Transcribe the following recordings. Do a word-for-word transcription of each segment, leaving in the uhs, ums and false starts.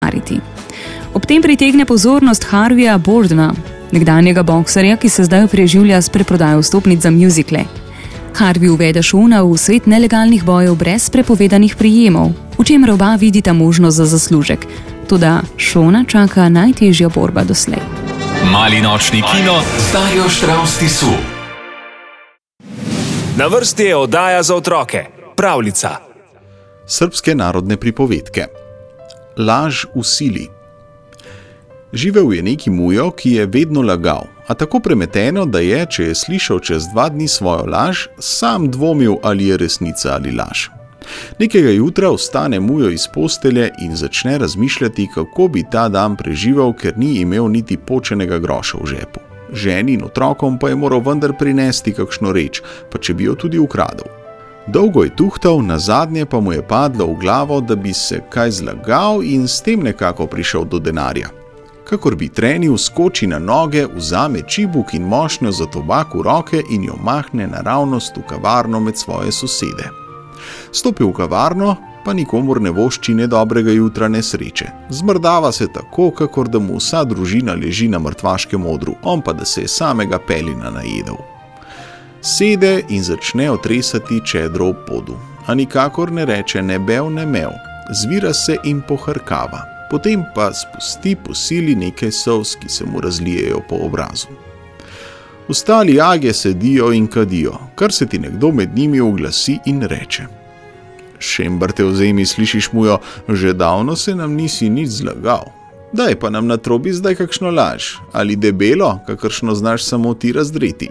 ustvariti. Ob tem pritegne pozornost Harveyja Bordena, nekdanjega bokserja, ki se zdaj preživlja s preprodajo vstopnic za mjuzikle. Harvey uvede Shona v svet nelegalnih bojev brez prepovedanih prijemov, v čemer oba vidita možnost za zaslužek. Toda Shona čaka najtežja borba doslej. Mali nočni kino z Darjo Štravs Tisu. Na vrsti je oddaja za otroke, pravljica. Srbske narodne pripovedke. Laž v sili. Živel je neki mujo, ki je vedno lagal, a tako premeteno, da je, če je slišal čez dva dni svojo laž, sam dvomil, ali je resnica ali laž. Nekega jutra vstane mujo iz postelje in začne razmišljati, kako bi ta dan preživel, ker ni imel niti počenega groša v žepu. Ženi in otrokom pa je moral vendar prinesti kakšno reč, pa če bi jo tudi ukradel. Dolgo je tuhtal, nazadnje pa mu je padlo v glavo, da bi se kaj zlagal in s tem nekako prišel do denarja. Kakor bi trenil, skoči na noge, vzame čibuk in mošnjo za tobak v roke in jo mahne naravnost v kavarno med svoje sosede. Stopi v kavarno, pa nikomur ne vošči ne dobrega jutra ne sreče. Zmrdava se tako, kakor da mu vsa družina leži na mrtvaškem odru, on pa da se je samega pelina najedel. Sede in začne otresati čedro v podu, a nikakor ne reče ne bev ne mev, zvira se in pohrkava, potem pa spusti po sili nekaj solz, ki se mu razlijejo po obrazu. Ostali age sedijo in kadijo, kar se ti nekdo med njimi oglasi in reče: Šembar te vzemi, slišiš mujo, že davno se nam nisi nič zlagal. Daj pa nam natrobi zdaj kakšno laž, ali debelo, kakršno znaš samo ti razdreti.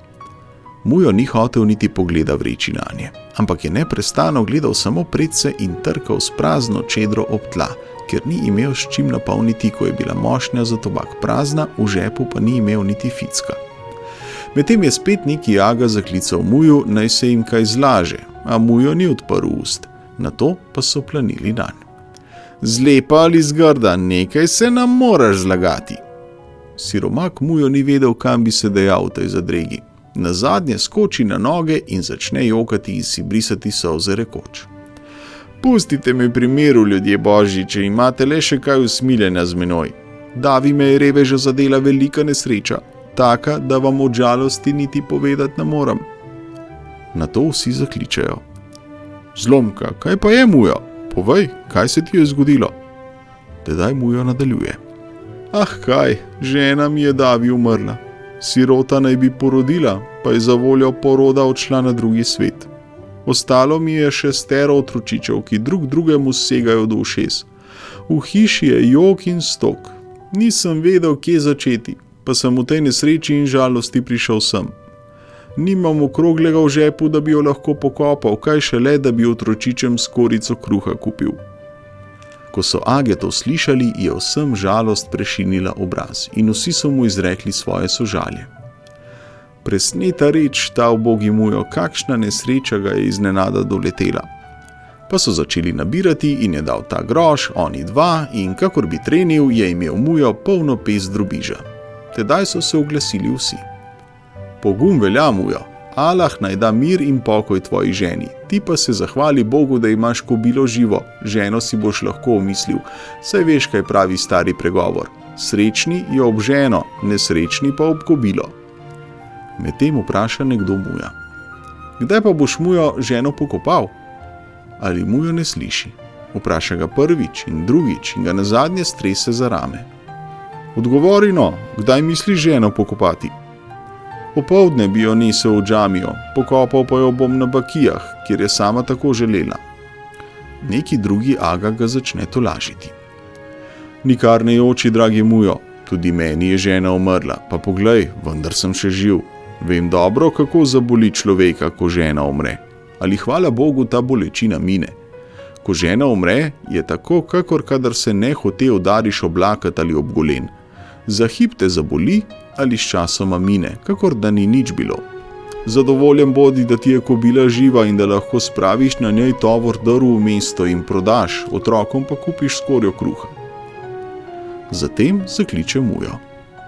Mujo ni hotel niti pogleda vreči nanje, ampak je neprestano gledal samo predse in trkal s prazno čedro ob tla, ker ni imel s čim napolniti, ko je bila mošnja za tobak prazna, v žepu pa ni imel niti ficka. Medtem je spet neki aga zaklical muju, naj se jim kaj zlaže, a mujo ni odprl ust, nato pa so planili nanj. Zlepa ali zgrda, nekaj se nam moraš zlagati. Siromak mujo ni vedel, kam bi se dejal v tej zadregi. Nazadnje skoči na noge in začne jokati in si brisati solze rekoč: Pustite me pri miru, ljudje božji, če imate le še kaj usmiljenja z menoj. Davi me je reveža zadela velika nesreča, taka, da vam od žalosti niti povedati ne moram. Nato vsi zakličejo: Zlomka, kaj pa je, mujo? Povej, kaj se ti je zgodilo? Tedaj mujo nadaljuje: Ah, kaj, žena mi je Davi umrla. Sirota naj bi porodila, pa je za voljo poroda odšla na drugi svet. Ostalo mi je šestero otročičev, ki drug drugemu segajo do ušes. V hiši je jok in stok. Nisem vedel, kje začeti, pa sem v tej nesreči in žalosti prišel sem. Nimam okroglega v žepu, da bi jo lahko pokopal, kaj šele, da bi otročičem skorico kruha kupil. Ko so age to slišali, je vsem žalost prešinila obraz in vsi so mu izrekli svoje sožalje. Presneta reč, ta ubogi mujo, kakšna nesreča ga je iznenada doletela. Pa so začeli nabirati in je dal ta groš, oni dva, in kakor bi trenil, je imel mujo polno pest drobiža. Tedaj so se oglasili vsi. Pogum velja, mujo, Allah naj da mir in pokoj tvoji ženi, ti pa se zahvali Bogu, da imaš kobilo živo, ženo si boš lahko omislil, saj veš, kaj pravi stari pregovor. Srečni je ob ženo, nesrečni pa ob kobilo. Medtem vpraša nekdo muja: Kdaj pa boš, mujo, ženo pokopal? Ali mujo ne sliši? Vpraša ga prvič in drugič in ga nazadnje strese za rame. Odgovori no, kdaj misliš ženo pokopati? Popoldne bi jo nesel v džamijo, pokopal pa jo bom na bakijah, kjer je sama tako želela. Neki drugi aga ga začne tolažiti. Nikar ne joči, dragi mujo, tudi meni je žena umrla, pa poglej, vendar sem še živ. Vem dobro, kako zaboli človeka, ko žena umre. Ali hvala Bogu ta bolečina mine. Ko žena umre, je tako, kakor kadar se ne hote udariš oblakat ali obgolen. Za hip te zaboli ali s časoma mine, kakor da ni nič bilo. Zadovoljen bodi, da ti je kobila živa in da lahko spraviš na njej tovor drv v mesto in prodaš, otrokom pa kupiš skorjo kruha. Zatem zakliče mujo: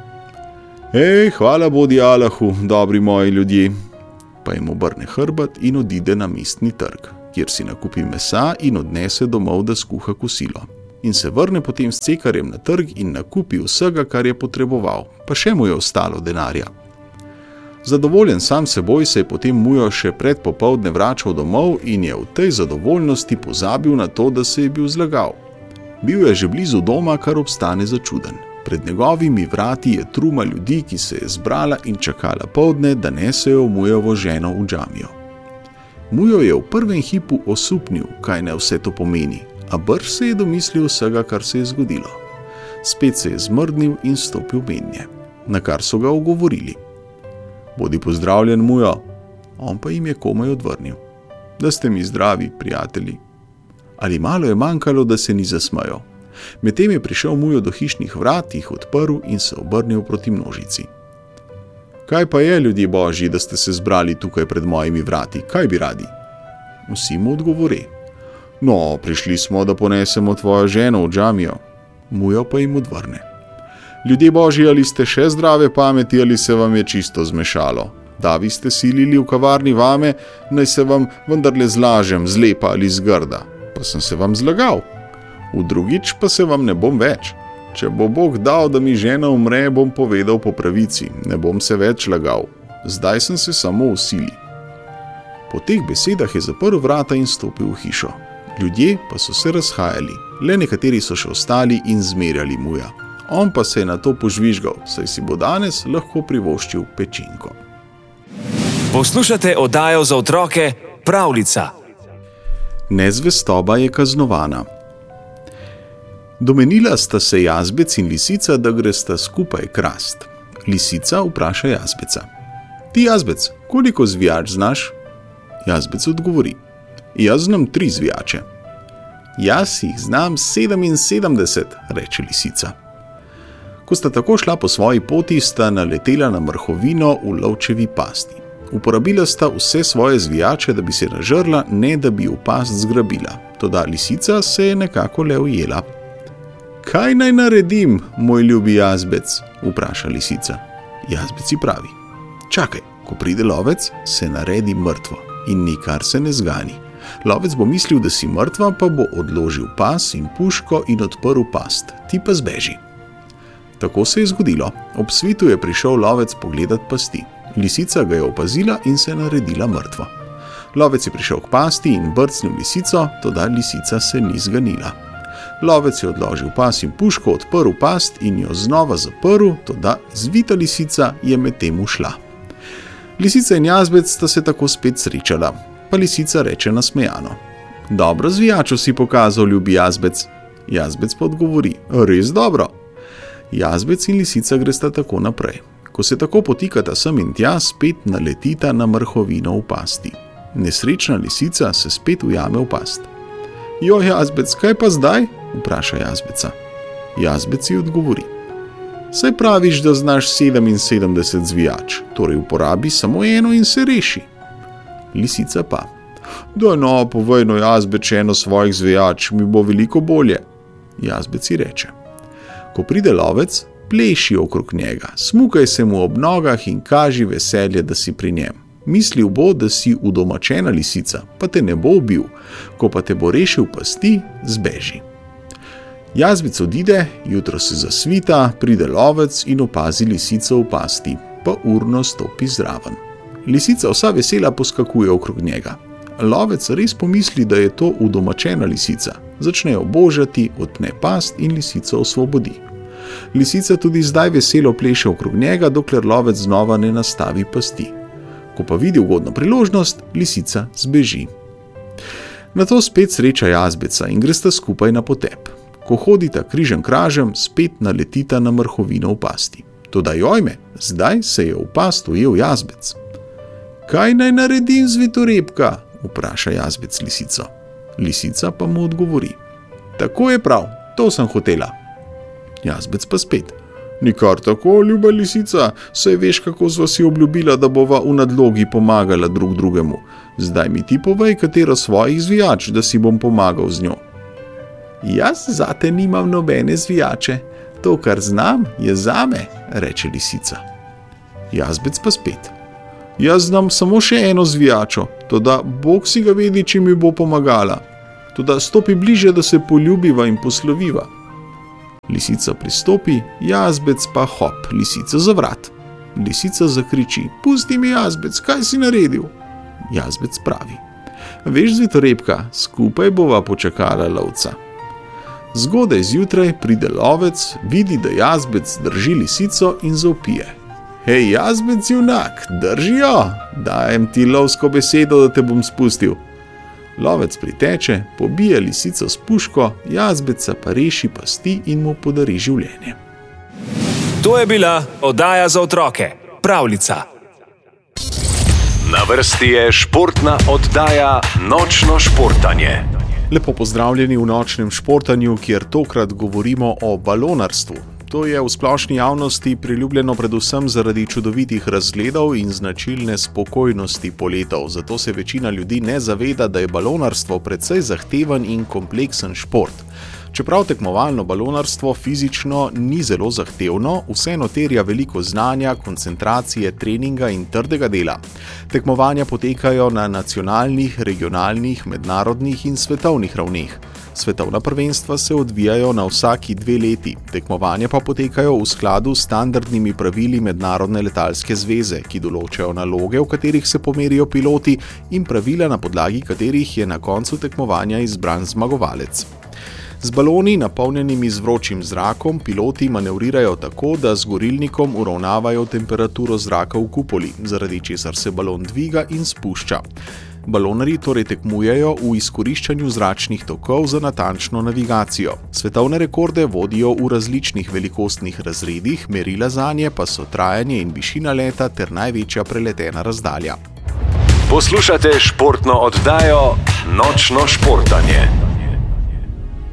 Ej, hvala bodi Allahu, dobri moji ljudje. Pa jim obrne hrbet in odide na mestni trg, kjer si nakupi mesa in odnese domov, da skuha kosilo. in se vrne potem s cekarjem na trg in nakupi vsega, kar je potreboval, pa še mu je ostalo denarja. Zadovoljen sam seboj se je potem Mujo še pred popoldne vračal domov in je v tej zadovoljnosti pozabil na to, da se je bil zlagal. Bil je že blizu doma, kar obstane začuden. Pred njegovimi vrati je truma ljudi, ki se je zbrala in čakala poldne, da nesejo Mujovo ženo v džamijo. Mujo je v prvem hipu osupnil, kaj ne vse to pomeni, a brž se je domislil vsega, kar se je zgodilo. Spet se je zmrdnil in stopil mednje, na kar so ga ogovorili. Bodi pozdravljen, Mujo. On pa jim je komaj odvrnil. Da ste mi zdravi, prijatelji. Ali malo je manjkalo, da se ni zasmejal. Medtem je prišel Mujo do hišnih vrat, jih odprl in se obrnil proti množici. Kaj pa je, ljudje božji, da ste se zbrali tukaj pred mojimi vrati? Kaj bi radi? Vsi mu odgovori. No, prišli smo, da ponesemo tvojo ženo v džamijo. Mujo pa jim odvrne. Ljudje božji, ali ste še zdrave pameti, ali se vam je čisto zmešalo? Da vi ste silili v kavarni vame, naj se vam vendarle zlažem, zlepa ali zgrda. Pa sem se vam zlagal. V drugič pa se vam ne bom več. Če bo Bog dal, da mi žena umre, bom povedal po pravici, ne bom se več lagal. Zdaj sem se samo usili. Po teh besedah je zaprl vrata in stopil v hišo. Ljudje pa so se razhajali, le nekateri so še ostali in zmerjali Muja. On pa se je na to požvižgal, saj si bo danes lahko privoščil pečenko. Poslušate oddajo za otroke Pravljica. Nezvestoba je kaznovana. Domenila sta se jazbec in lisica, da gresta skupaj krast. Lisica vpraša jazbeca. Ti, jazbec, koliko zvijač znaš? Jazbec odgovori. Jaz znam tri zvijače. Jaz jih znam sedeminsedemdeset, reče lisica. Ko sta tako šla po svoji poti, sta naletela na mrhovino v lovčevi pasti. Uporabila sta vse svoje zvijače, da bi se nažrla, ne da bi v past zgrabila. Toda lisica se je nekako le ujela. Kaj naj naredim, moj ljubi jazbec? Vpraša lisica. Jazbec ji pravi. Čakaj, ko pride lovec, se naredi mrtvo in nikar se ne zgani. Lovec bo mislil, da si mrtva, pa bo odložil pas in puško in odprl past. Ti pa zbeži. Tako se je zgodilo. Ob svitu je prišel lovec pogledat pasti. Lisica ga je opazila in se naredila mrtva. Lovec je prišel k pasti in brcnil lisico, toda lisica se ni zganila. Lovec je odložil pas in puško, odprl past in jo znova zaprl, toda zvita lisica je med tem ušla. Lisica in jazbec sta se tako spet srečala, pa lisica reče nasmejano. Dobro zvijačo si pokazal, ljubi jazbec. Jazbec pa odgovori. Res dobro. Jazbec in lisica gresta tako naprej. Ko se tako potikata sem in tja, spet naletita na mrhovino v pasti. Nesrečna lisica se spet ujame v past. Jo, jazbec, kaj pa zdaj? Vpraša jazbeca. Jazbec ji odgovori. Saj praviš, da znaš sedeminsedemdeset zvijač, torej uporabi samo eno in se reši. Lisica pa. Da no, povej no, jazbec, eno svojih zvijač, mi bo veliko bolje. Jazbec ji reče. Ko pride lovec, pleši okrog njega, smukaj se mu ob nogah in kaži veselje, da si pri njem. Mislil bo, da si udomačena lisica, pa te ne bo ubil, ko pa te bo rešil pasti, zbeži. Jazbec odide, jutro se zasvita, pride lovec in opazi lisico v pasti, pa urno stopi zraven. Lisica vsa vesela poskakuje okrog njega. Lovec res pomisli, da je to udomačena lisica. Začne jo božati, odpne past in lisico osvobodi. Lisica tudi zdaj veselo pleše okrog njega, dokler lovec znova ne nastavi pasti. Ko pa vidi ugodno priložnost, lisica zbeži. Nato spet sreča jazbeca in gresta skupaj na potep. Ko hodita križem kražem, spet naletita na mrhovino v pasti. Toda jojme, zdaj se je v past ujel jazbec. Kaj naj naredim, zvitorepka? Vpraša jazbec lisico. Lisica pa mu odgovori. Tako je prav, to sem hotela. Jazbec pa spet. Nikar tako, ljuba lisica, saj veš, kako sva si obljubila, da bova v nadlogi pomagala drug drugemu. Zdaj mi ti povej, katero svojih zvijač, da si bom pomagal z njo. Jaz zate nimam nobene zvijače. To, kar znam, je zame, reče lisica. Jazbec pa spet. Jaz znam samo še eno zvijačo, toda Bog si ga vedi, če mi bo pomagala. Toda stopi bliže, da se poljubiva in posloviva. Lisica pristopi, jazbec pa hop, lisica za vrat. Lisica zakriči: pusti mi, jazbec, kaj si naredil? Jazbec pravi: veš, zvitorepka, skupaj bova počakala lovca. Zgodaj zjutraj pride lovec, vidi, da jazbec drži lisico in zavpije: hej, jazbec junak, drži jo, dajem ti lovsko besedo, da te bom spustil. Lovec priteče, pobije lisico s puško, jazbeca pa reši pasti in mu podari življenje. To je bila oddaja za otroke, Pravljica. Na vrsti je športna oddaja Nočno športanje. Lepo pozdravljeni v Nočnem športanju, kjer tokrat govorimo o balonarstvu. To je v splošni javnosti priljubljeno predvsem zaradi čudovitih razgledov in značilne spokojnosti poletov, zato se večina ljudi ne zaveda, da je balonarstvo precej zahteven in kompleksen šport. Čeprav tekmovalno balonarstvo fizično ni zelo zahtevno, vseeno terja veliko znanja, koncentracije, treninga in trdega dela. Tekmovanja potekajo na nacionalnih, regionalnih, mednarodnih in svetovnih ravneh. Svetovna prvenstva se odvijajo na vsaki dve leti, tekmovanja pa potekajo v skladu s standardnimi pravili Mednarodne letalske zveze, ki določajo naloge, v katerih se pomerijo piloti, in pravila, na podlagi katerih je na koncu tekmovanja izbran zmagovalec. Z baloni, napolnjenimi z vročim zrakom, piloti manevrirajo tako, da z gorilnikom uravnavajo temperaturo zraka v kupoli, zaradi česar se balon dviga in spušča. Balonarji torej tekmujejo v izkoriščanju zračnih tokov za natančno navigacijo. Svetovne rekorde vodijo v različnih velikostnih razredih, merila zanje pa so trajanje in višina leta ter največja preletena razdalja. Poslušate športno oddajo Nočno športanje.